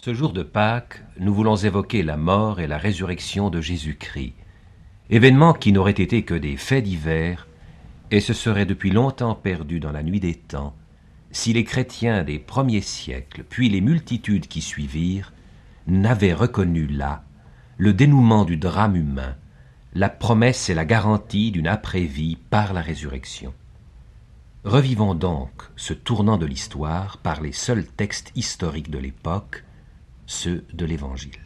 Ce jour de Pâques, nous voulons évoquer la mort et la résurrection de Jésus-Christ, événements qui n'auraient été que des faits divers et se seraient depuis longtemps perdus dans la nuit des temps, si les chrétiens des premiers siècles, puis les multitudes qui suivirent, n'avaient reconnu là le dénouement du drame humain, la promesse et la garantie d'une après-vie par la résurrection. Revivons donc ce tournant de l'histoire par les seuls textes historiques de l'époque, ceux de l'Évangile.